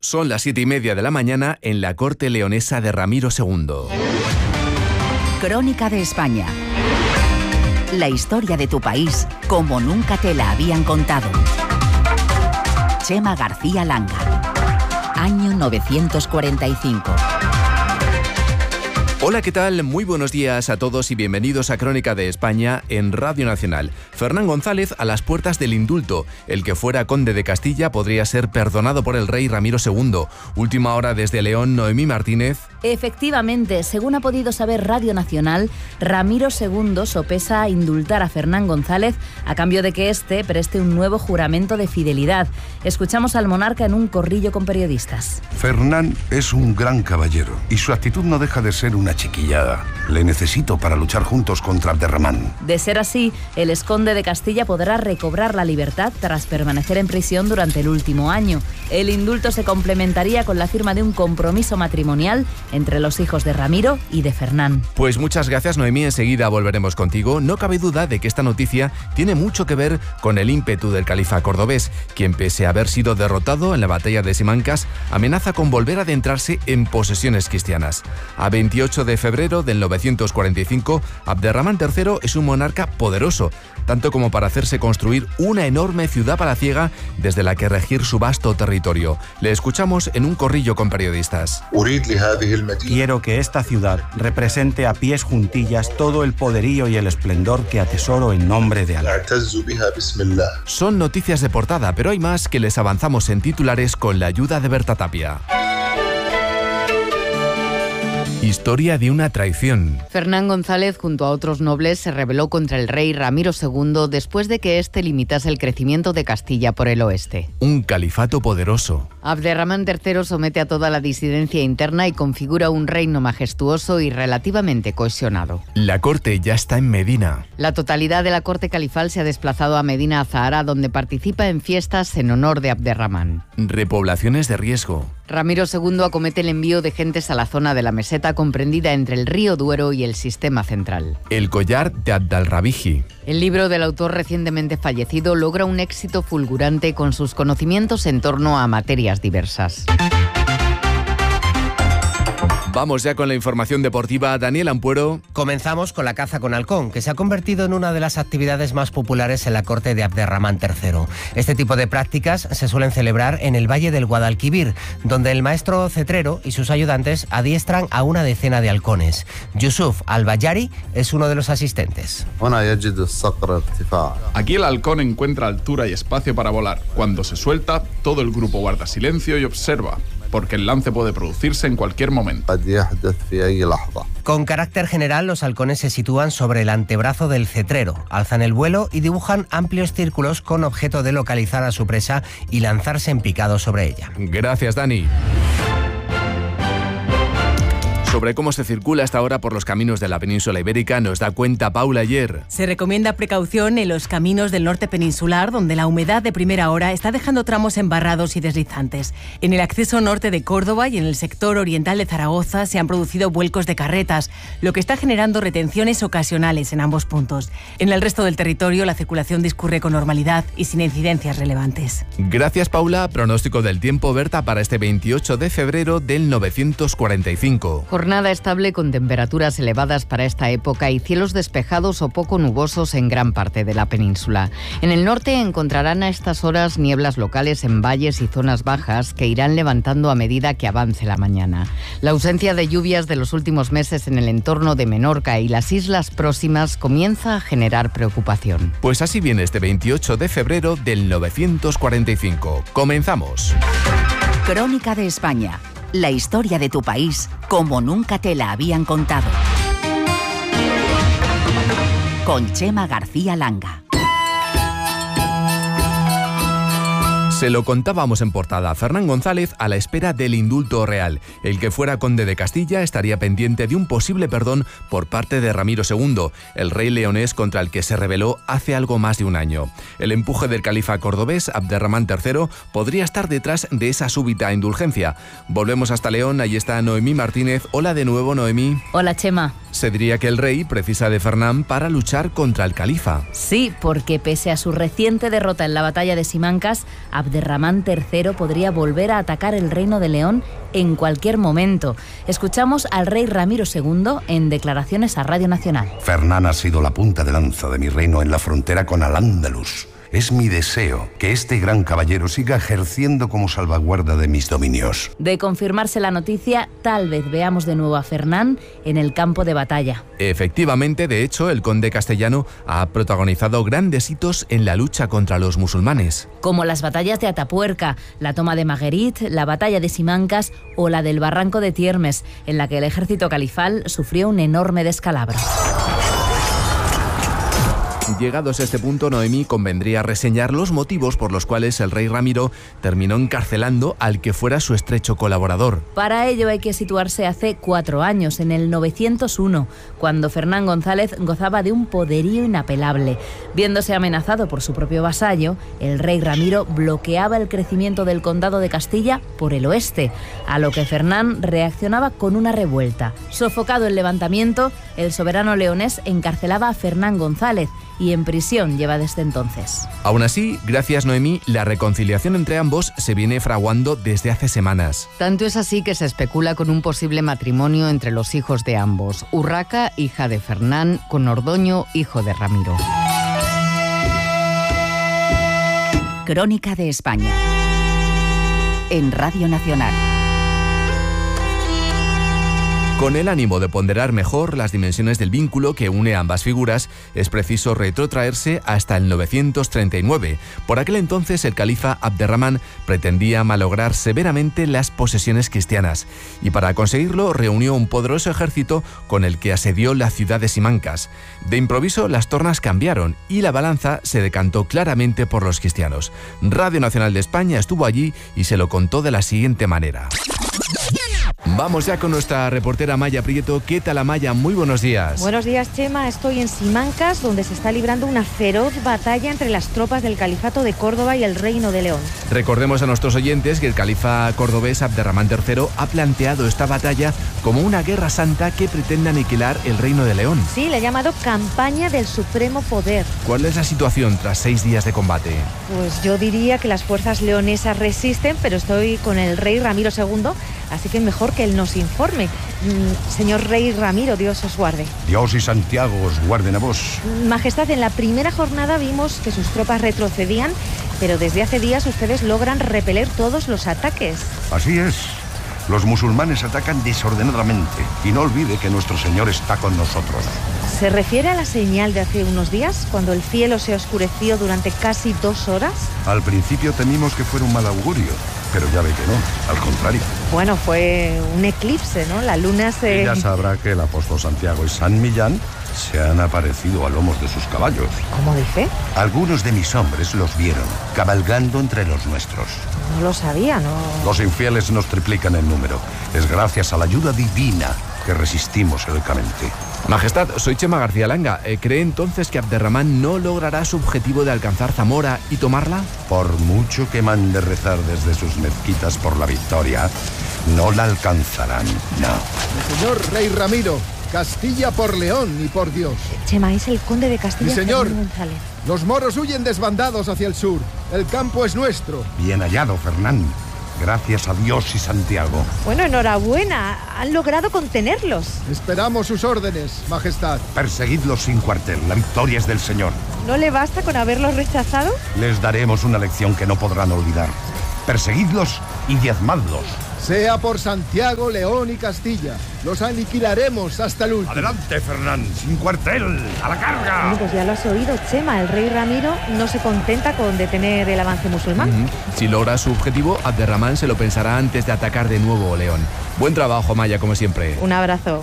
Son las 7:30 de la mañana en la corte leonesa de Ramiro II. Crónica de España. La historia de tu país como nunca te la habían contado. Chema García Langa. Año 945. Hola, ¿qué tal? Muy buenos días a todos y bienvenidos a Crónica de España en Radio Nacional. Fernán González a las puertas del indulto. El que fuera conde de Castilla podría ser perdonado por el rey Ramiro II. Última hora desde León, Noemí Martínez. Efectivamente, según ha podido saber Radio Nacional, Ramiro II sopesa indultar a Fernán González a cambio de que éste preste un nuevo juramento de fidelidad. Escuchamos al monarca en un corrillo con periodistas. Fernán es un gran caballero y su actitud no deja de ser una chiquillada. Le necesito para luchar juntos contra Abderramán. De ser así, el exconde de Castilla podrá recobrar la libertad tras permanecer en prisión durante el último año. El indulto se complementaría con la firma de un compromiso matrimonial entre los hijos de Ramiro y de Fernán. Pues muchas gracias, Noemí. Enseguida volveremos contigo. No cabe duda de que esta noticia tiene mucho que ver con el ímpetu del califa cordobés, quien, pese a haber sido derrotado en la batalla de Simancas, amenaza con volver a adentrarse en posesiones cristianas. A 28 de febrero del 945, Abderramán III es un monarca poderoso, tanto como para hacerse construir una enorme ciudad palaciega desde la que regir su vasto territorio. Le escuchamos en un corrillo con periodistas. Quiero que esta ciudad represente a pies juntillas todo el poderío y el esplendor que atesoro en nombre de Alá. Son noticias de portada, pero hay más que les avanzamos en titulares con la ayuda de Berta Tapia. Historia de una traición. Fernán González, junto a otros nobles, se rebeló contra el rey Ramiro II después de que éste limitase el crecimiento de Castilla por el oeste. Un califato poderoso. Abderramán III somete a toda la disidencia interna y configura un reino majestuoso y relativamente cohesionado. La corte ya está en Medina. La totalidad de la corte califal se ha desplazado a Medina Azahara, donde participa en fiestas en honor de Abderramán. Repoblaciones de riesgo. Ramiro II acomete el envío de gentes a la zona de la meseta comprendida entre el río Duero y el sistema central. El collar de Abd al-Rabiji. El libro del autor recientemente fallecido logra un éxito fulgurante con sus conocimientos en torno a materias diversas. Vamos ya con la información deportiva. Daniel Ampuero. Comenzamos con la caza con halcón, que se ha convertido en una de las actividades más populares en la corte de Abderramán III. Este tipo de prácticas se suelen celebrar en el Valle del Guadalquivir, donde el maestro cetrero y sus ayudantes adiestran a una decena de halcones. Yusuf Al-Bayari es uno de los asistentes. Aquí el halcón encuentra altura y espacio para volar. Cuando se suelta, todo el grupo guarda silencio y observa, porque el lance puede producirse en cualquier momento. Con carácter general, los halcones se sitúan sobre el antebrazo del cetrero, alzan el vuelo y dibujan amplios círculos con objeto de localizar a su presa y lanzarse en picado sobre ella. Gracias, Dani. Sobre cómo se circula hasta ahora por los caminos de la península ibérica nos da cuenta Paula Ayer. Se recomienda precaución en los caminos del norte peninsular, donde la humedad de primera hora está dejando tramos embarrados y deslizantes. En el acceso norte de Córdoba y en el sector oriental de Zaragoza se han producido vuelcos de carretas, lo que está generando retenciones ocasionales en ambos puntos. En el resto del territorio la circulación discurre con normalidad y sin incidencias relevantes. Gracias, Paula. Pronóstico del tiempo, Berta, para este 28 de febrero del 945. Jornada estable con temperaturas elevadas para esta época y cielos despejados o poco nubosos en gran parte de la península. En el norte encontrarán a estas horas nieblas locales en valles y zonas bajas que irán levantando a medida que avance la mañana. La ausencia de lluvias de los últimos meses en el entorno de Menorca y las islas próximas comienza a generar preocupación. Pues así viene este 28 de febrero del 945. Comenzamos. Crónica de España. La historia de tu país como nunca te la habían contado. Con Chema García Langa. Se lo contábamos en portada. Fernán González a la espera del indulto real. El que fuera conde de Castilla estaría pendiente de un posible perdón por parte de Ramiro II, el rey leonés contra el que se rebeló hace algo más de un año. El empuje del califa cordobés, Abderramán III, podría estar detrás de esa súbita indulgencia. Volvemos hasta León, ahí está Noemí Martínez. Hola de nuevo, Noemí. Hola, Chema. Se diría que el rey precisa de Fernán para luchar contra el califa. Sí, porque pese a su reciente derrota en la batalla de Simancas, Abderramán III podría volver a atacar el Reino de León en cualquier momento. Escuchamos al rey Ramiro II en declaraciones a Radio Nacional. Fernán ha sido la punta de lanza de mi reino en la frontera con Al-Ándalus. Es mi deseo que este gran caballero siga ejerciendo como salvaguarda de mis dominios. De confirmarse la noticia, tal vez veamos de nuevo a Fernán en el campo de batalla. Efectivamente, de hecho, el conde castellano ha protagonizado grandes hitos en la lucha contra los musulmanes. Como las batallas de Atapuerca, la toma de Maguerit, la batalla de Simancas o la del Barranco de Tiermes, en la que el ejército califal sufrió un enorme descalabro. Llegados a este punto, Noemí, convendría reseñar los motivos por los cuales el rey Ramiro terminó encarcelando al que fuera su estrecho colaborador. Para ello hay que situarse hace 4 años, en el 901, cuando Fernán González gozaba de un poderío inapelable. Viéndose amenazado por su propio vasallo, el rey Ramiro bloqueaba el crecimiento del condado de Castilla por el oeste, a lo que Fernán reaccionaba con una revuelta. Sofocado el levantamiento, el soberano leonés encarcelaba a Fernán González y en prisión lleva desde entonces. Aún así, gracias Noemí, la reconciliación entre ambos se viene fraguando desde hace semanas. Tanto es así que se especula con un posible matrimonio entre los hijos de ambos. Urraca, hija de Fernán, con Ordoño, hijo de Ramiro. Crónica de España en Radio Nacional. Con el ánimo de ponderar mejor las dimensiones del vínculo que une a ambas figuras, es preciso retrotraerse hasta el 939. Por aquel entonces, el califa Abderramán pretendía malograr severamente las posesiones cristianas y para conseguirlo reunió un poderoso ejército con el que asedió la ciudad de Simancas. De improviso, las tornas cambiaron y la balanza se decantó claramente por los cristianos. Radio Nacional de España estuvo allí y se lo contó de la siguiente manera. Vamos ya con nuestra reportera Maya Prieto. ¿Qué tal, Amaya? Muy buenos días. Buenos días, Chema. Estoy en Simancas, donde se está librando una feroz batalla entre las tropas del Califato de Córdoba y el Reino de León. Recordemos a nuestros oyentes que el califa cordobés Abderramán III ha planteado esta batalla como una guerra santa que pretende aniquilar el Reino de León. Sí, le ha llamado Campaña del Supremo Poder. ¿Cuál es la situación tras 6 días de combate? Pues yo diría que las fuerzas leonesas resisten, pero estoy con el rey Ramiro II, así que mejor que él nos informe. Señor rey Ramiro, Dios os guarde. Dios y Santiago os guarden a vos. Majestad, en la primera jornada vimos que sus tropas retrocedían, pero desde hace días ustedes logran repeler todos los ataques. Así es. Los musulmanes atacan desordenadamente y no olvide que nuestro Señor está con nosotros. ¿Se refiere a la señal de hace unos días, cuando el cielo se oscureció durante casi 2 horas? Al principio temimos que fuera un mal augurio, pero ya ve que no, al contrario. Bueno, fue un eclipse, ¿no? La luna se... Ya sabrá que el apóstol Santiago y San Millán se han aparecido a lomos de sus caballos. ¿Cómo dice? Algunos de mis hombres los vieron, cabalgando entre los nuestros. No lo sabía, ¿no? Los infieles nos triplican el número. Es gracias a la ayuda divina que resistimos heroicamente. Majestad, soy Chema García Langa. ¿Cree entonces que Abderramán no logrará su objetivo de alcanzar Zamora y tomarla? Por mucho que mande rezar desde sus mezquitas por la victoria, no la alcanzarán, no. Señor rey Ramiro, Castilla por León y por Dios. Chema, es el conde de Castilla. Mi señor, Fernán González. Los moros huyen desbandados hacia el sur. El campo es nuestro. Bien hallado, Fernán. Gracias a Dios y Santiago. Bueno, enhorabuena. Han logrado contenerlos. Esperamos sus órdenes, Majestad. Perseguidlos sin cuartel. La victoria es del Señor. ¿No le basta con haberlos rechazado? Les daremos una lección que no podrán olvidar. Perseguidlos y diezmadlos. Sea por Santiago, León y Castilla. Los aniquilaremos hasta el último. Adelante, Fernán, sin cuartel, a la carga. Bueno, pues ya lo has oído, Chema. El rey Ramiro no se contenta con detener el avance musulmán. Si logra su objetivo, Abderramán se lo pensará antes de atacar de nuevo León. Buen trabajo, Maya, como siempre. Un abrazo.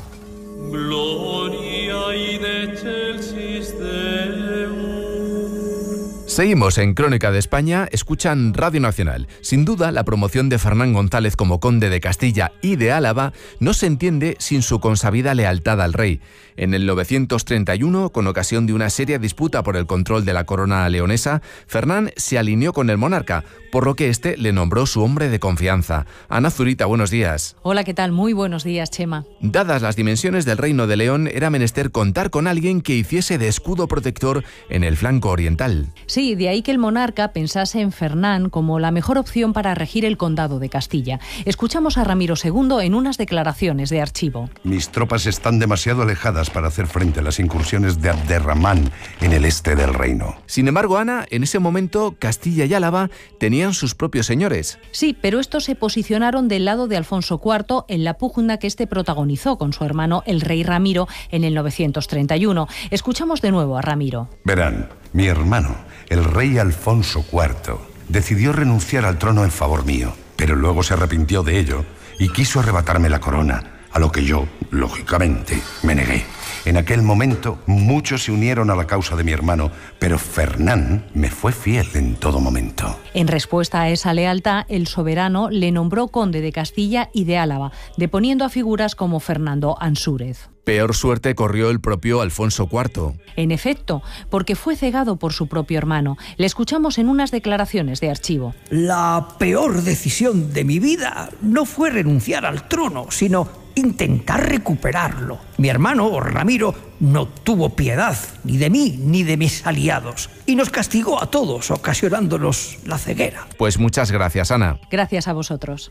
Gloria y de excelsis Deum. Seguimos en Crónica de España, escuchan Radio Nacional. Sin duda, la promoción de Fernán González como conde de Castilla y de Álava no se entiende sin su consabida lealtad al rey. En el 931, con ocasión de una seria disputa por el control de la corona leonesa, Fernán se alineó con el monarca, por lo que éste le nombró su hombre de confianza. Ana Zurita, buenos días. Hola, ¿qué tal? Muy buenos días, Chema. Dadas las dimensiones del Reino de León, era menester contar con alguien que hiciese de escudo protector en el flanco oriental. Sí, Sí, de ahí que el monarca pensase en Fernán como la mejor opción para regir el condado de Castilla. Escuchamos a Ramiro II en unas declaraciones de archivo. Mis tropas están demasiado alejadas para hacer frente a las incursiones de Abderramán en el este del reino. Sin embargo, Ana, en ese momento Castilla y Álava tenían sus propios señores. Sí, pero estos se posicionaron del lado de Alfonso IV en la pugna que este protagonizó con su hermano el rey Ramiro en el 931. Escuchamos de nuevo a Ramiro. Verán, mi hermano, el rey Alfonso IV, decidió renunciar al trono en favor mío, pero luego se arrepintió de ello y quiso arrebatarme la corona, a lo que yo, lógicamente, me negué. En aquel momento, muchos se unieron a la causa de mi hermano, pero Fernán me fue fiel en todo momento. En respuesta a esa lealtad, el soberano le nombró conde de Castilla y de Álava, deponiendo a figuras como Fernando Ansúrez. Peor suerte corrió el propio Alfonso IV. En efecto, porque fue cegado por su propio hermano. Le escuchamos en unas declaraciones de archivo. La peor decisión de mi vida no fue renunciar al trono, sino intentar recuperarlo. Mi hermano, Ramiro, no tuvo piedad ni de mí ni de mis aliados y nos castigó a todos, ocasionándonos la ceguera. Pues muchas gracias, Ana. Gracias a vosotros.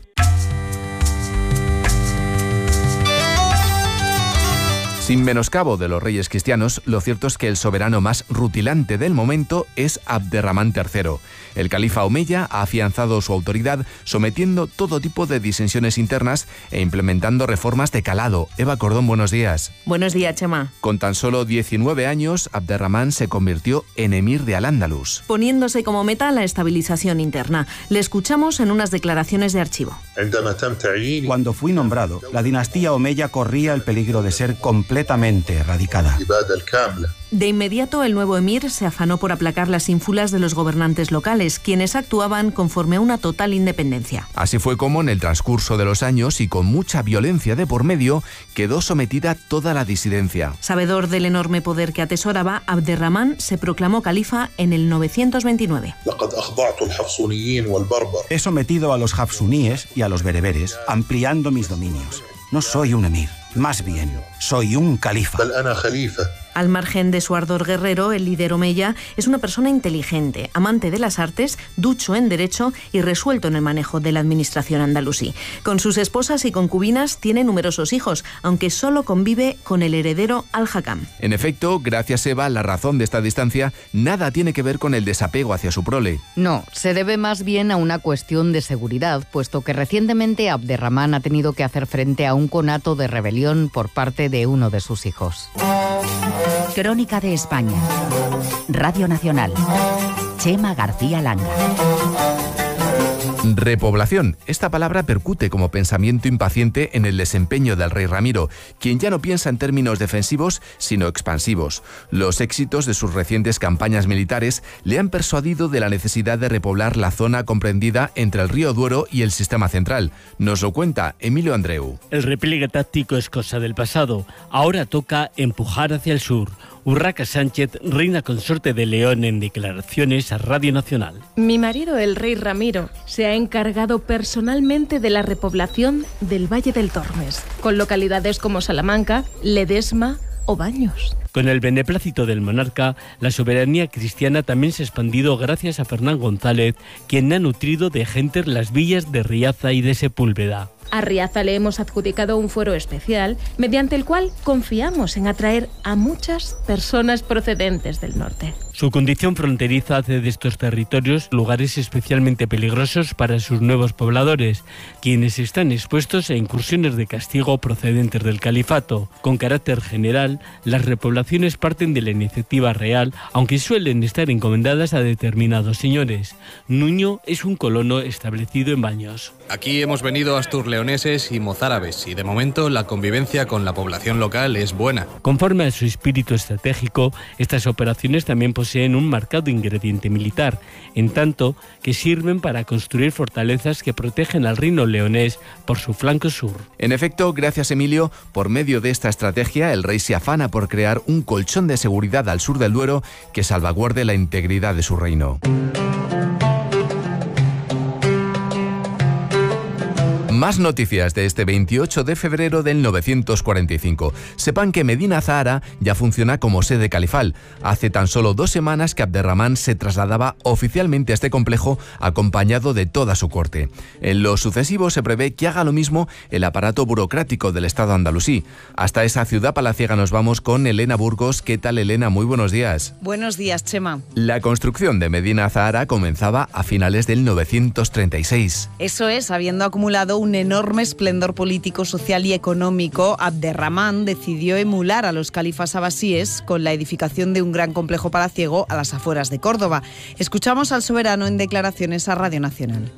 Sin menoscabo de los reyes cristianos, lo cierto es que el soberano más rutilante del momento es Abderramán III. El califa omeya ha afianzado su autoridad sometiendo todo tipo de disensiones internas e implementando reformas de calado. Eva Cordón, buenos días. Buenos días, Chema. Con tan solo 19 años, Abderramán se convirtió en emir de Al-Ándalus, poniéndose como meta la estabilización interna. Le escuchamos en unas declaraciones de archivo. Cuando fui nombrado, la dinastía omeya corría el peligro de ser completamente erradicada. De inmediato, el nuevo emir se afanó por aplacar las ínfulas de los gobernantes locales, quienes actuaban conforme a una total independencia. Así fue como, en el transcurso de los años y con mucha violencia de por medio, quedó sometida toda la disidencia. Sabedor del enorme poder que atesoraba, Abderramán se proclamó califa en el 929. He sometido a los jafsuníes y a los bereberes, ampliando mis dominios. No soy un emir, más bien, soy un califa. Al margen de su ardor guerrero, el líder omeya es una persona inteligente, amante de las artes, ducho en derecho y resuelto en el manejo de la administración andalusí. Con sus esposas y concubinas tiene numerosos hijos, aunque solo convive con el heredero Al-Hakam. En efecto, gracias Eva, la razón de esta distancia nada tiene que ver con el desapego hacia su prole. No, se debe más bien a una cuestión de seguridad, puesto que recientemente Abderramán ha tenido que hacer frente a un conato de rebelión por parte de uno de sus hijos. Crónica de España. Radio Nacional. Chema García Langa. Repoblación. Esta palabra percute como pensamiento impaciente en el desempeño del rey Ramiro, quien ya no piensa en términos defensivos, sino expansivos. Los éxitos de sus recientes campañas militares le han persuadido de la necesidad de repoblar la zona comprendida entre el río Duero y el sistema central. Nos lo cuenta Emilio Andreu. El repliegue táctico es cosa del pasado. Ahora toca empujar hacia el sur. Urraca Sánchez, reina consorte de León, en declaraciones a Radio Nacional. Mi marido, el rey Ramiro, se ha encargado personalmente de la repoblación del Valle del Tormes, con localidades como Salamanca, Ledesma o Baños. Con el beneplácito del monarca, la soberanía cristiana también se ha expandido gracias a Fernán González, quien ha nutrido de gentes las villas de Riaza y de Sepúlveda. A Riaza le hemos adjudicado un fuero especial, mediante el cual confiamos en atraer a muchas personas procedentes del norte. Su condición fronteriza hace de estos territorios lugares especialmente peligrosos para sus nuevos pobladores, quienes están expuestos a incursiones de castigo procedentes del califato. Con carácter general, las repoblaciones parten de la iniciativa real, aunque suelen estar encomendadas a determinados señores. Nuño es un colono establecido en Baños. Aquí hemos venido asturleoneses y mozárabes, y de momento la convivencia con la población local es buena. Conforme a su espíritu estratégico, estas operaciones también poseen un marcado ingrediente militar, en tanto que sirven para construir fortalezas que protegen al reino leonés por su flanco sur. En efecto, gracias Emilio, por medio de esta estrategia, el rey se afana por crear un colchón de seguridad al sur del Duero que salvaguarde la integridad de su reino. Más noticias de este 28 de febrero del 945. Sepan que Medina Zahara ya funciona como sede califal. Hace tan solo 2 semanas que Abderramán se trasladaba oficialmente a este complejo acompañado de toda su corte. En lo sucesivo se prevé que haga lo mismo el aparato burocrático del Estado andalusí. Hasta esa ciudad palaciega nos vamos con Elena Burgos. ¿Qué tal, Elena? Muy buenos días. Buenos días, Chema. La construcción de Medina Zahara comenzaba a finales del 936. Eso es, habiendo acumulado un enorme esplendor político, social y económico, Abderramán decidió emular a los califas abasíes con la edificación de un gran complejo palaciego a las afueras de Córdoba. Escuchamos al soberano en declaraciones a Radio Nacional.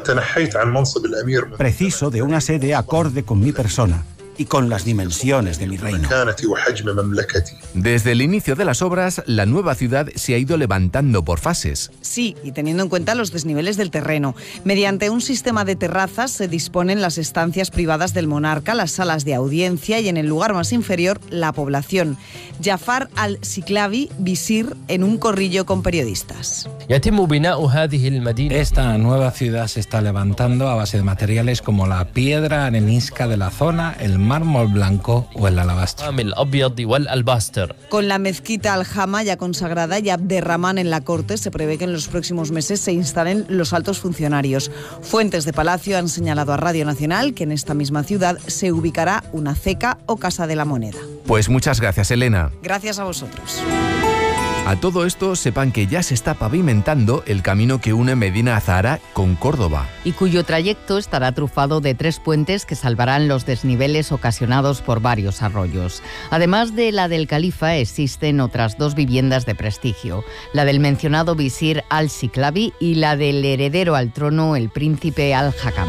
Preciso de una sede acorde con mi persona y con las dimensiones de mi reino. Desde el inicio de las obras, la nueva ciudad se ha ido levantando por fases. Sí, y teniendo en cuenta los desniveles del terreno. Mediante un sistema de terrazas se disponen las estancias privadas del monarca, las salas de audiencia y en el lugar más inferior, la población. Jafar al-Siklavi, visir, en un corrillo con periodistas. Esta nueva ciudad se está levantando a base de materiales como la piedra arenisca de la zona, el mármol blanco o el alabastro. Con la mezquita Al-Hama ya consagrada y Abderramán en la corte, se prevé que en los próximos meses se instalen los altos funcionarios. Fuentes de Palacio han señalado a Radio Nacional que en esta misma ciudad se ubicará una ceca o Casa de la Moneda. Pues muchas gracias, Elena. Gracias a vosotros. A todo esto, sepan que ya se está pavimentando el camino que une Medina Zahara con Córdoba. Y cuyo trayecto estará trufado de 3 puentes que salvarán los desniveles ocasionados por varios arroyos. Además de la del califa, existen otras 2 viviendas de prestigio. La del mencionado visir al-Siklavi y la del heredero al trono, el príncipe al-Hakam.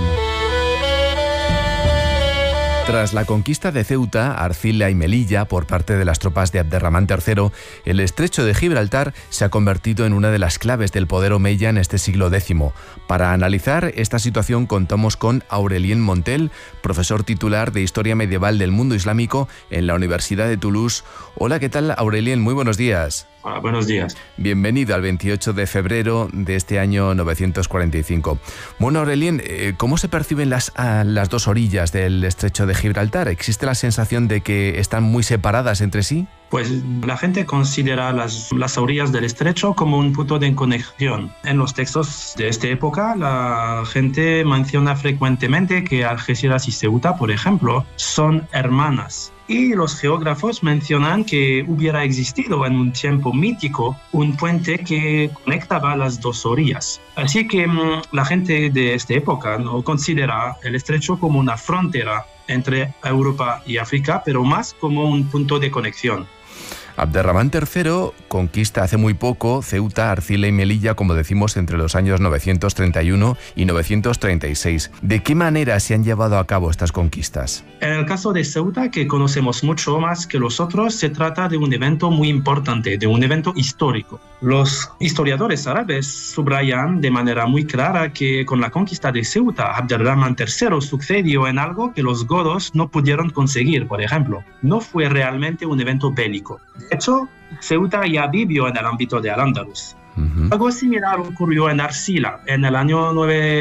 Tras la conquista de Ceuta, Arcila y Melilla por parte de las tropas de Abderramán III, el estrecho de Gibraltar se ha convertido en una de las claves del poder omeya en este siglo X. Para analizar esta situación contamos con Aurélien Montel, profesor titular de Historia Medieval del Mundo Islámico en la Universidad de Toulouse. Hola, ¿qué tal, Aurélien? Muy buenos días. Hola, buenos días. Bienvenido al 28 de febrero de este año 945. Bueno, Aurélien, ¿cómo se perciben las 2 orillas del estrecho de Gibraltar? ¿Existe la sensación de que están muy separadas entre sí? Pues la gente considera las orillas del estrecho como un punto de conexión. En los textos de esta época, la gente menciona frecuentemente que Algeciras y Ceuta, por ejemplo, son hermanas. Y los geógrafos mencionan que hubiera existido en un tiempo mítico un puente que conectaba las 2 orillas. Así que la gente de esta época no considera el estrecho como una frontera entre Europa y África, pero más como un punto de conexión. Abderramán III conquista hace muy poco Ceuta, Arcila y Melilla, como decimos, entre los años 931 y 936. ¿De qué manera se han llevado a cabo estas conquistas? En el caso de Ceuta, que conocemos mucho más que los otros, se trata de un evento muy importante, de un evento histórico. Los historiadores árabes subrayan de manera muy clara que con la conquista de Ceuta, Abderramán III sucedió en algo que los godos no pudieron conseguir, por ejemplo. No fue realmente un evento bélico. De hecho, Ceuta ya vivió en el ámbito de Al-Ándalus. Algo similar ocurrió en Arcila en el año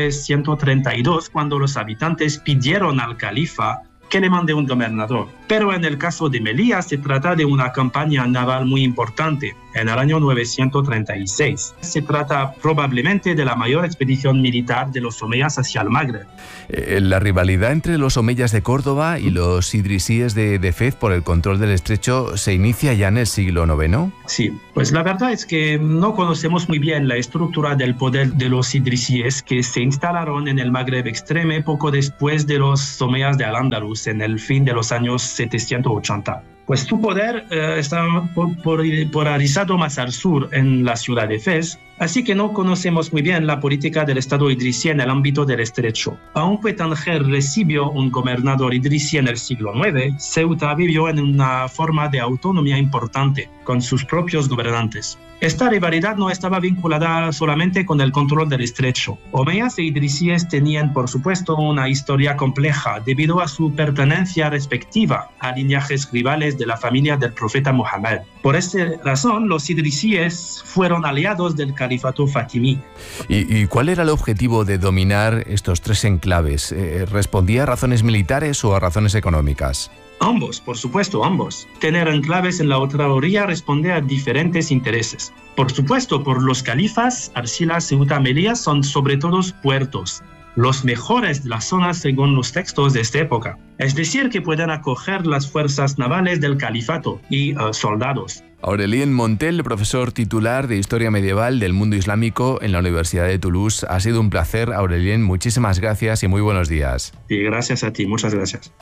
932, cuando los habitantes pidieron al califa que le mande un gobernador. Pero en el caso de Melilla se trata de una campaña naval muy importante. En el año 936 se trata probablemente de la mayor expedición militar de los omeyas hacia el Magreb. La rivalidad entre los omeyas de Córdoba y los idrisíes de Fez por el control del estrecho se inicia ya en el siglo IX. Sí, pues la verdad es que no conocemos muy bien la estructura del poder de los idrisíes que se instalaron en el Magreb extremo poco después de los omeyas de Al-Ándalus en el fin de los años 780. Pues su poder está polarizado más al sur en la ciudad de Fez, así que no conocemos muy bien la política del Estado idrisí en el ámbito del estrecho. Aunque Tánger recibió un gobernador idrisí en el siglo IX, Ceuta vivió en una forma de autonomía importante, con sus propios gobernantes. Esta rivalidad no estaba vinculada solamente con el control del estrecho. Omeyas e idrisíes tenían, por supuesto, una historia compleja debido a su pertenencia respectiva a linajes rivales de la familia del profeta Muhammad. Por esta razón, los idrisíes fueron aliados del califa califato fatimí. ¿Y cuál era el objetivo de dominar estos 3 enclaves? ¿Respondía a razones militares o a razones económicas? Ambos, por supuesto, ambos. Tener enclaves en la otra orilla responde a diferentes intereses. Por supuesto, por los califas, Archila, Ceuta, Melilla son sobre todo puertos, los mejores de la zona según los textos de esta época. Es decir, que pueden acoger las fuerzas navales del califato y soldados. Aurélien Montel, profesor titular de Historia Medieval del Mundo Islámico en la Universidad de Toulouse. Ha sido un placer, Aurélien. Muchísimas gracias y muy buenos días. Y gracias a ti, muchas gracias.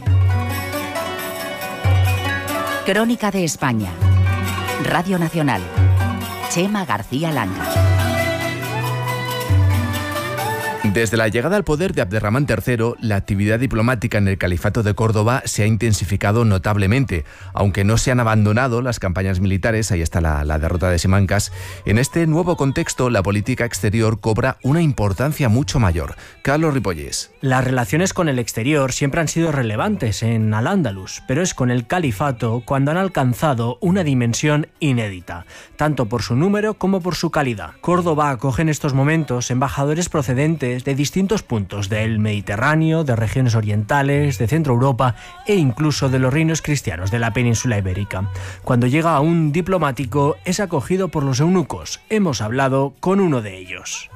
Crónica de España. Radio Nacional. Chema García Langa. Desde la llegada al poder de Abderramán III, la actividad diplomática en el Califato de Córdoba se ha intensificado notablemente. Aunque no se han abandonado las campañas militares, ahí está la derrota de Simancas, en este nuevo contexto la política exterior cobra una importancia mucho mayor. Carlos Ripollés. Las relaciones con el exterior siempre han sido relevantes en Al-Ándalus, pero es con el Califato cuando han alcanzado una dimensión inédita, tanto por su número como por su calidad. Córdoba acoge en estos momentos embajadores procedentes de distintos puntos del Mediterráneo, de regiones orientales, de Centro Europa e incluso de los reinos cristianos de la península ibérica. Cuando llega un diplomático es acogido por los eunucos. Hemos hablado con uno de ellos.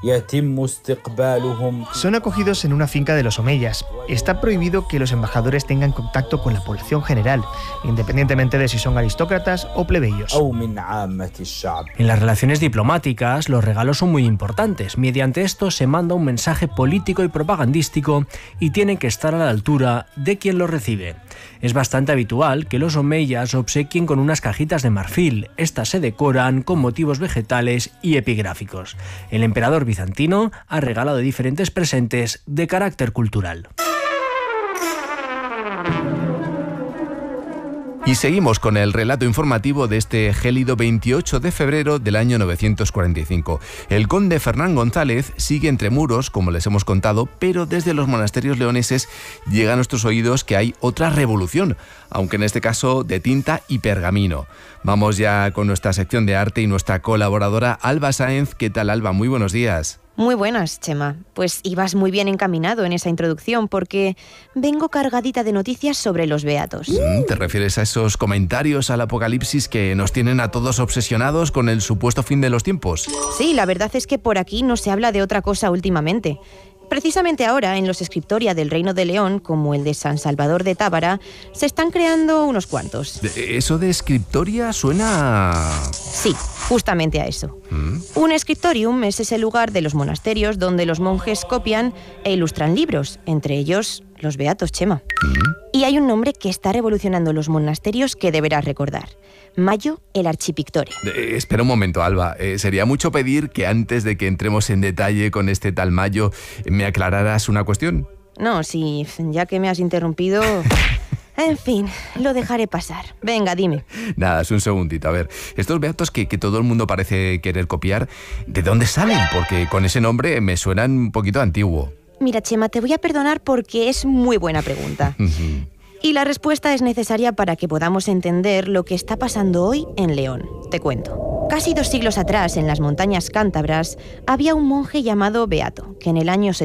Son acogidos en una finca de los omeyas. Está prohibido que los embajadores tengan contacto con la población general, independientemente de si son aristócratas o plebeyos. En las relaciones diplomáticas, los regalos son muy importantes. Mediante esto se manda un mensaje político y propagandístico y tienen que estar a la altura de quien lo recibe. Es bastante habitual que los omeyas obsequien con unas cajitas de marfil. Estas se decoran con motivos vegetales y epigráficos. El emperador bizantino ha regalado diferentes presentes de carácter cultural. Y seguimos con el relato informativo de este gélido 28 de febrero del año 945. El conde Fernán González sigue entre muros, como les hemos contado, pero desde los monasterios leoneses llega a nuestros oídos que hay otra revolución, aunque en este caso de tinta y pergamino. Vamos ya con nuestra sección de arte y nuestra colaboradora Alba Sáenz. ¿Qué tal, Alba? Muy buenos días. Muy buenas, Chema. Pues ibas muy bien encaminado en esa introducción porque vengo cargadita de noticias sobre los beatos. ¿Te refieres a esos comentarios al Apocalipsis que nos tienen a todos obsesionados con el supuesto fin de los tiempos? Sí, la verdad es que por aquí no se habla de otra cosa últimamente. Precisamente ahora, en los scriptoria del Reino de León, como el de San Salvador de Tábara, se están creando unos cuantos. ¿Eso de scriptoria suena...? Sí, justamente a eso. Un scriptorium es ese lugar de los monasterios donde los monjes copian e ilustran libros, entre ellos los beatos, Chema. Y hay un nombre que está revolucionando los monasterios que deberás recordar. Mayo el Archipictore. Espera un momento, Alba. Sería mucho pedir que antes de que entremos en detalle con este tal Mayo me aclararas una cuestión. No, sí, ya que me has interrumpido... En fin, lo dejaré pasar. Venga, dime. Nada, es un segundito. A ver, estos beatos que todo el mundo parece querer copiar, ¿de dónde salen? Porque con ese nombre me suenan un poquito antiguo. Mira, Chema, te voy a perdonar porque es muy buena pregunta. Y la respuesta es necesaria para que podamos entender lo que está pasando hoy en León. Te cuento. Casi 2 siglos atrás, en las montañas cántabras, había un monje llamado Beato, que en el año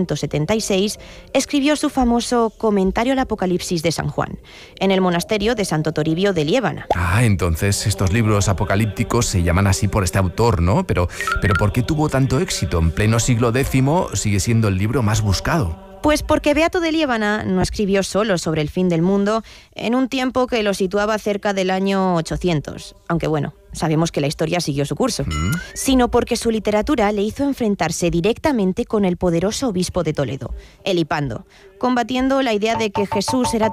776 escribió su famoso Comentario al Apocalipsis de San Juan, en el monasterio de Santo Toribio de Liébana. Ah, entonces estos libros apocalípticos se llaman así por este autor, ¿no? Pero ¿por qué tuvo tanto éxito? En pleno siglo X sigue siendo el libro más buscado. Pues porque Beato de Liébana no escribió solo sobre el fin del mundo en un tiempo que lo situaba cerca del año 800, aunque bueno, sabemos que la historia siguió su curso, sino porque su literatura le hizo enfrentarse directamente con el poderoso obispo de Toledo, Elipando, combatiendo la idea de que Jesús era